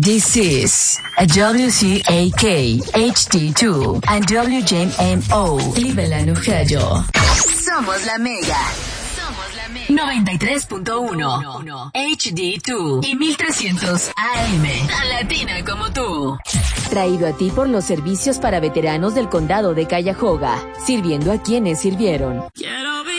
This is a WCAK HD2 and WJMO Cleveland, Ohio. Somos la Mega. 93.1 HD2 y 1300 AM. Tan latina como tú. Traído a ti por los servicios para veteranos del condado de Cuyahoga, sirviendo a quienes sirvieron.